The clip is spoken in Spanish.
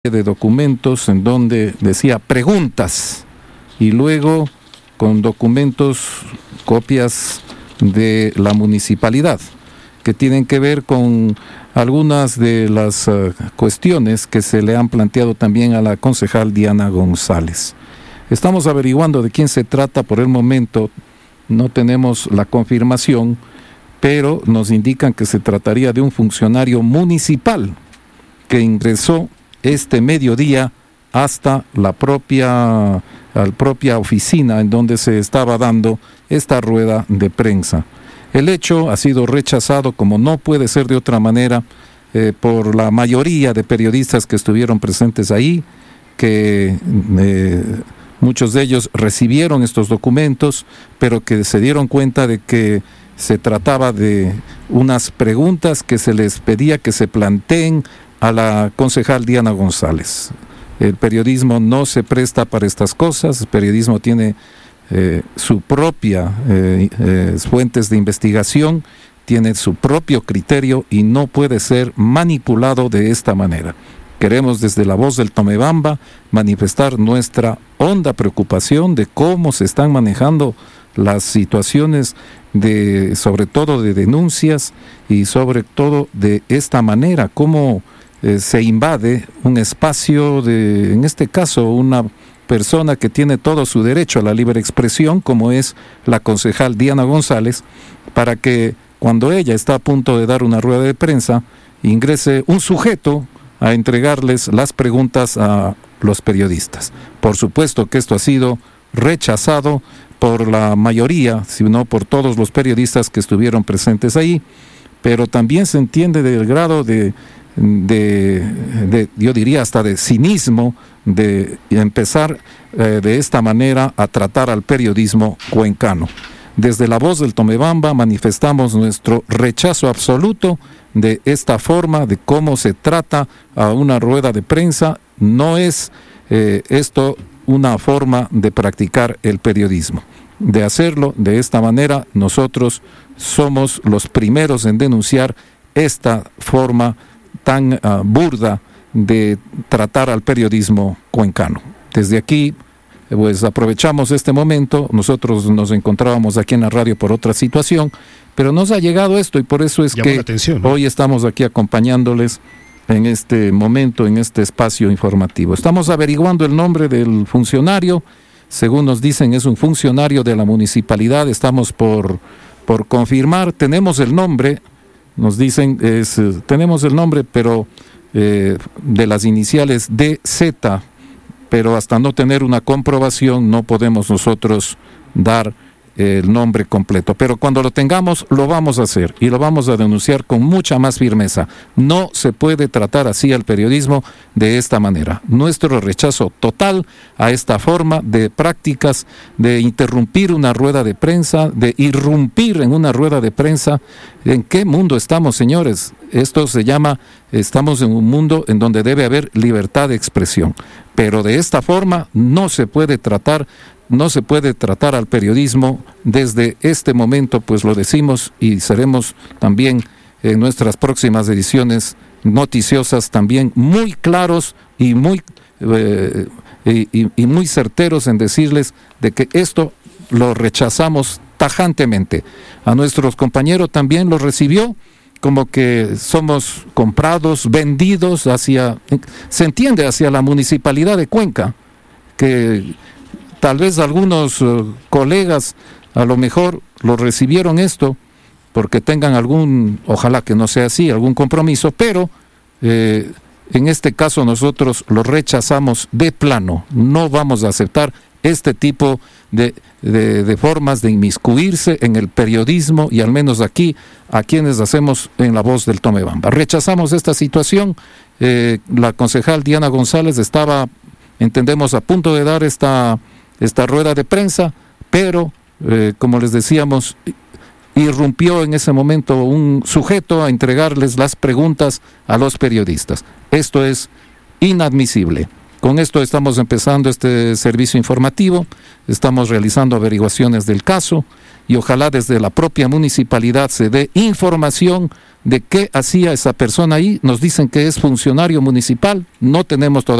de documentos en donde decía preguntas y luego con documentos, copias de la municipalidad que tienen que ver con algunas de las cuestiones que se le han planteado también a la concejal Diana González. Estamos averiguando de quién se trata. Por el momento no tenemos la confirmación, pero nos indican que se trataría de un funcionario municipal que ingresó este mediodía hasta la propia oficina en donde se estaba dando esta rueda de prensa. El hecho ha sido rechazado, como no puede ser de otra manera, por la mayoría de periodistas que estuvieron presentes ahí, que muchos de ellos recibieron estos documentos, pero que se dieron cuenta de que se trataba de unas preguntas que se les pedía que se planteen a la concejal Diana González. El periodismo no se presta para estas cosas. El periodismo tiene su propia fuentes de investigación, tiene su propio criterio y no puede ser manipulado de esta manera. Queremos desde La Voz del Tomebamba manifestar nuestra honda preocupación de cómo se están manejando las situaciones sobre todo de denuncias y sobre todo de esta manera, cómo se invade un espacio en este caso, una persona que tiene todo su derecho a la libre expresión, como es la concejal Diana González, para que cuando ella está a punto de dar una rueda de prensa, ingrese un sujeto a entregarles las preguntas a los periodistas. Por supuesto que esto ha sido rechazado por la mayoría, si no por todos los periodistas que estuvieron presentes ahí, pero también se entiende del grado yo diría hasta de cinismo de empezar de esta manera a tratar al periodismo cuencano. Desde La Voz del Tomebamba manifestamos nuestro rechazo absoluto de esta forma de cómo se trata a una rueda de prensa. No es esto una forma de practicar el periodismo. De hacerlo de esta manera, nosotros somos los primeros en denunciar esta forma tan burda de tratar al periodismo cuencano. Desde aquí, pues aprovechamos este momento. Nosotros nos encontrábamos aquí en la radio por otra situación, pero nos ha llegado esto y por eso es que atención, ¿no? Hoy estamos aquí acompañándoles en este momento, en este espacio informativo. Estamos averiguando el nombre del funcionario. Según nos dicen, es un funcionario de la municipalidad. Estamos por confirmar. Tenemos el nombre. Nos dicen, tenemos el nombre, pero de las iniciales DZ, pero hasta no tener una comprobación no podemos nosotros dar el nombre completo. Pero cuando lo tengamos, lo vamos a hacer y lo vamos a denunciar con mucha más firmeza. No se puede tratar así al periodismo de esta manera. Nuestro rechazo total a esta forma de prácticas de interrumpir una rueda de prensa, de irrumpir en una rueda de prensa. ¿En qué mundo estamos, señores? Esto se llama, estamos en un mundo en donde debe haber libertad de expresión. Pero de esta forma no se puede tratar al periodismo. Desde este momento, pues lo decimos y seremos también en nuestras próximas ediciones noticiosas también muy claros y muy certeros en decirles de que esto lo rechazamos tajantemente. A nuestros compañeros también lo recibió como que somos comprados, vendidos se entiende, hacia la municipalidad de Cuenca, que tal vez algunos colegas a lo mejor lo recibieron esto porque tengan ojalá que no sea así, algún compromiso, pero en este caso nosotros lo rechazamos de plano. No vamos a aceptar este tipo de formas de inmiscuirse en el periodismo y al menos aquí a quienes hacemos en La Voz del Tomebamba. Rechazamos esta situación. La concejal Diana González estaba, entendemos, a punto de dar esta rueda de prensa, pero como les decíamos, irrumpió en ese momento un sujeto a entregarles las preguntas a los periodistas. Esto es inadmisible. Con esto estamos empezando este servicio informativo, estamos realizando averiguaciones del caso y ojalá desde la propia municipalidad se dé información de qué hacía esa persona ahí. Nos dicen que es funcionario municipal, no tenemos todavía